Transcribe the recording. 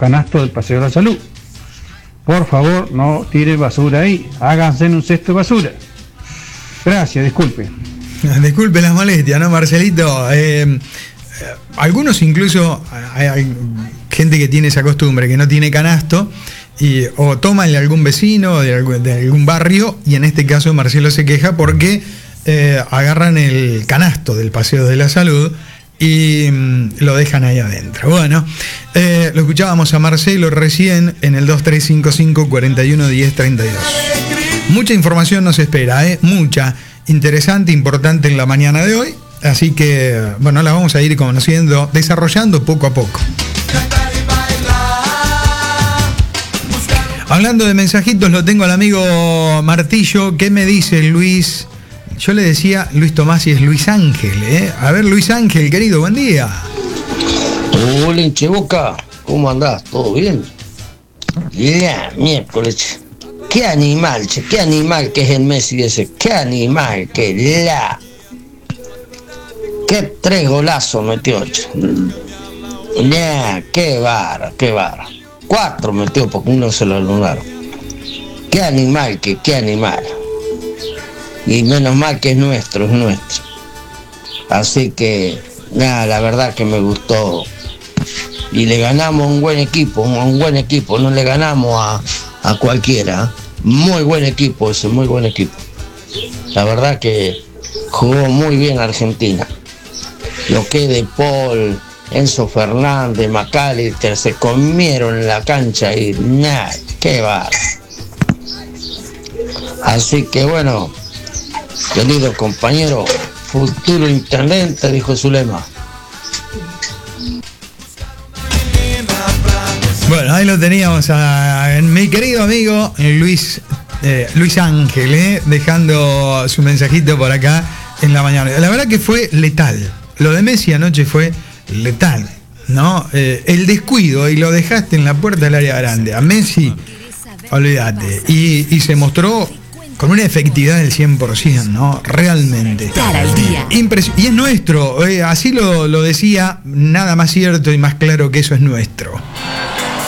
canastos del Paseo de la Salud. Por favor, no tire basura ahí, háganse en un cesto de basura. Gracias, disculpe. Disculpe las molestias, ¿no, Marcelito? Algunos incluso, hay gente que tiene esa costumbre, que no tiene canasto, o toman de algún vecino, de algún barrio, y en este caso Marcelo se queja porque agarran el canasto del Paseo de la Salud y lo dejan ahí adentro. Bueno, lo escuchábamos a Marcelo recién en el 2355 41 10 32. Mucha información nos espera, mucha, interesante, importante en la mañana de hoy, así que bueno, la vamos a ir conociendo, desarrollando poco a poco. Hablando de mensajitos, lo tengo al amigo Martillo. ¿Qué me dice Luis? Yo le decía Luis Tomás y es Luis Ángel, ¿eh? A ver, Luis Ángel, querido, buen día. Hola, Hinchebuca, ¿cómo andás? ¿Todo bien? Ya, miércoles. Qué animal, che, qué animal que es el Messi ese. Qué animal, qué 3 golazos metió, che. Ya, qué vara, qué vara. 4 metió porque uno se lo anularon. Qué animal, qué animal. Y menos mal que es nuestro. Así que, nada, la verdad que me gustó. Y le ganamos a un buen equipo, no le ganamos a cualquiera. Muy buen equipo ese, muy buen equipo. La verdad que jugó muy bien Argentina. Lo que De Paul, Enzo Fernández, McAllister se comieron en la cancha y nada, qué va. Así que bueno, querido compañero, futuro intendente, dijo Zulema. Bueno, ahí lo teníamos a mi querido amigo Luis Ángel, dejando su mensajito por acá en la mañana. La verdad que fue letal. Lo de Messi anoche fue letal, ¿no? El descuido, y lo dejaste en la puerta del área grande. A Messi, olvídate. Y se mostró con una efectividad del 100%, ¿no? Realmente. Y es nuestro, así lo decía, nada más cierto y más claro que eso es nuestro.